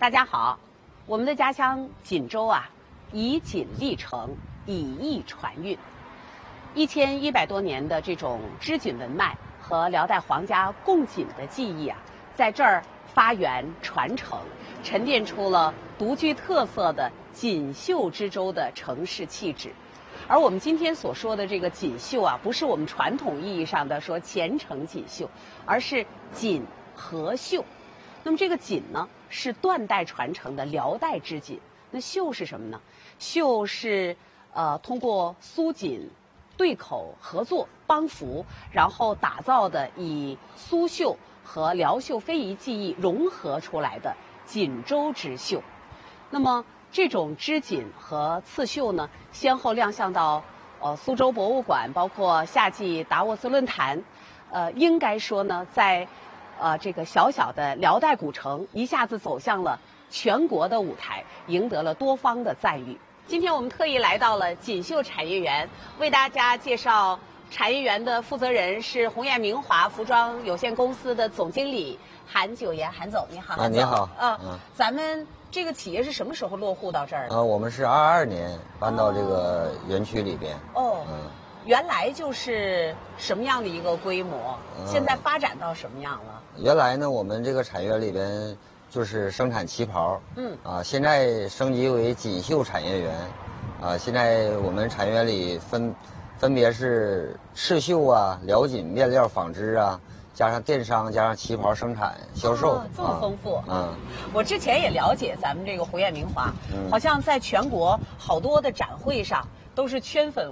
大家好，我们的家乡锦州啊，以锦历城，以艺传韵。1100多年的这种织锦文脉和辽代皇家贡锦的技艺啊，在这儿发源传承，沉淀出了独具特色的锦绣之州的城市气质。而我们今天所说的这个锦绣啊，不是我们传统意义上的说虔诚锦绣，而是锦和绣。那么这个锦呢，是断代传承的辽代织锦。那绣是什么呢？绣是通过苏锦对口合作帮扶，然后打造的以苏绣和辽绣非遗技艺融合出来的锦州织绣。那么这种织锦和刺绣呢，先后亮相到苏州博物馆，包括夏季达沃斯论坛。应该说呢，在这个小小的辽代古城一下子走向了全国的舞台，赢得了多方的赞誉。今天我们特意来到了锦绣产业园，为大家介绍产业园的负责人是鸿雁明华服装有限公司的总经理韩九岩。韩总，你好。 啊，你好。 咱们这个企业是什么时候落户到这儿的？ 我们是22年搬到这个园区里边。 原来就是什么样的一个规模？现在发展到什么样了？ 原来呢，我们这个产业园里边就是生产旗袍。现在升级为锦绣产业园。现在我们产业园里分别是刺绣啊、辽锦面料纺织啊，加上电商，加上旗袍生产销售。 这么丰富。我之前也了解咱们这个鸿雁明华，好像在全国好多的展会上都是圈粉